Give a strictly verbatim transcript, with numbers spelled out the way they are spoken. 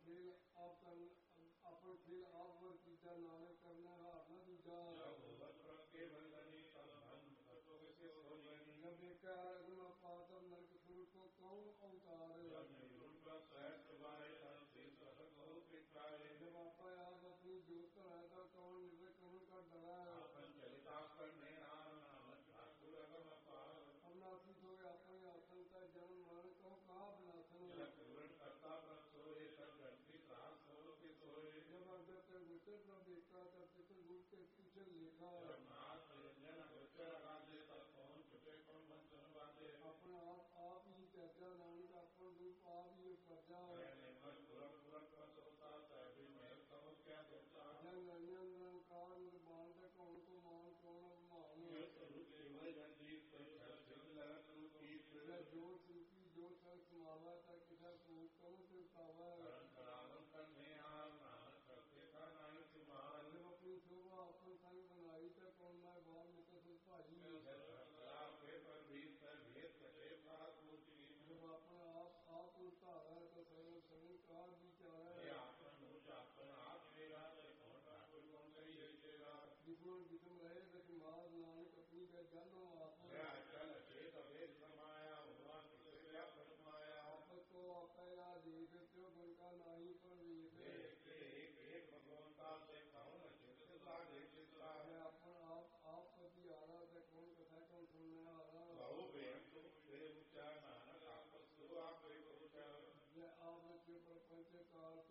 खेल आप करना, अपन खेल आप वर तीजा नानक करना हार न दूजा। जब एक अगम पातम नरक सुर को कौन अवतार। जब आप आप अपनी जोत है तो कौन निर्करण का डरा है। अविनाशी तो अपने आसन का जन्म मरण को कहा विनाशन। जब अगर तक गुचर न देखा तब चित्रगुप्त के पीछे लिखा। अपने आप आप ही चर्चा नानक अपन रूप आप ही प्रजा। जन निरंकार निर्माण तक कौन को मान कौन अभिमान। जो शिल्पी जो सर समावा तक किसा कौन कौन से पावा। जब अपनी शोभा अपन संग बनाई तक कौन मैं बाल निकल भाई। जब अपना आप आप उल्टा है तो सर्व सर्व का विचार है। जिसमें जिसम रहे रखमार नानक अपनी का जन्म आप आपस को अपया देख क्यों गुण का नाही पर अपन आप आप पति आ रहा था कौन कथा कौन सुनने आ रहा। आप बच्चे प्रपंच काल